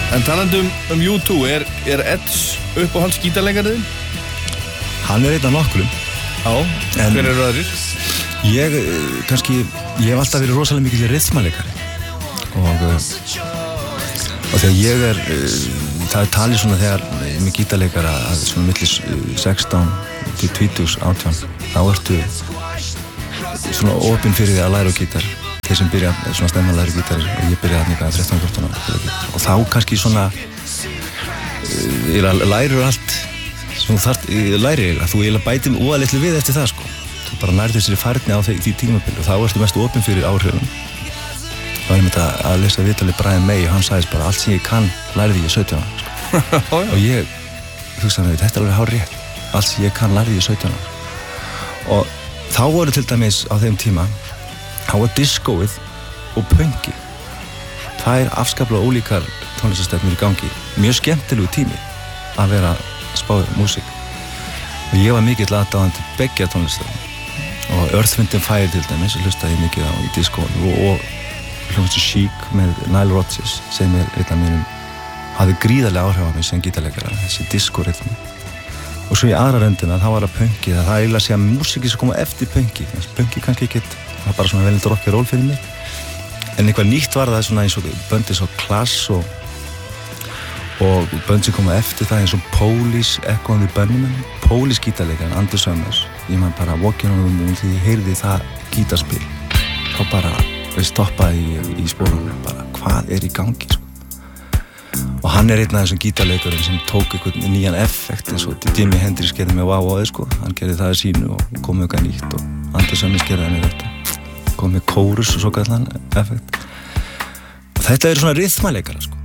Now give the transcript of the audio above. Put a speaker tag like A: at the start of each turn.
A: En talandi um U2, er Edge uppáhalds gítarleikarinn?
B: Hann einn af nokkrum.
A: Já, hver eru aðrir?
B: Ég hef alltaf verið rosalega mikill rytmaleikari og þegar ég það talið svona þegar með gítarleikara að svona millis 16 til 20, 18 þá ertu svona opinn fyrir því að læra á gítar þeir sem byrja svona stemma að læra gítar og ég byrjaði að nýga 13-14 og þá kannski svona lærir allt sem þú þarft, lærir eiginlega þú eiginlega bætir óalitlu við eftir það sko þú bara nærið þessari færni á því tímabili og þá ertu mest opinn fyrir áhrifum þá var ég með að lesa viðtalið Brian May og hann sagðist bara allt sem ég kann lærði ég 17 ára sko. og ég hugsaði með þetta er alveg hárrétt allt sem ég kann lærði ég 17 ára og þá voru til dæmis á þeim tíma þá var diskóið og punkið tvær afskaplega ólíkar tónlistastefnur í gangi mjög skemmtilegu tími að vera spáð músík og ég var mikill aðdáðandi beggja tónlistastefnur og Earth, Wind & Fire til dæmis hlustaði ég mikið á í diskóinu og hljómsveit Chic með Nile Rodgers sem einn af mínum hafði gríðarlega áhrif á mig sem gítarleikara þessi diskórytmi og svo í aðra röndina þá var það punkið það er eiginlega að segja músíki sem koma eftir punkið kannski ekki það var bara svona velint rock and roll fyrir mig en eitthvað nýtt var það svona eins og böndi svo Clash og bönd sem koma eftir það eins og Police, Echo and the Bunnymen Police gítarleikarinn, Andy Summers ég man bara Walking on the Moon því ég heyrði það gítarspil þá bara stoppaði í spórunum bara hvað er í gangi sko. og hann er einn af þessum gítarleikurinn sem tók einhvern nýjan effekt eins og Jimi Hendrix gerði með Wow sko. hann gerði það í sínu og kom með eitthvað nýtt og Andy Summers gerði það með þetta kom með kórus og svo kallan effekt og þetta eru svona rytmaleikara sko.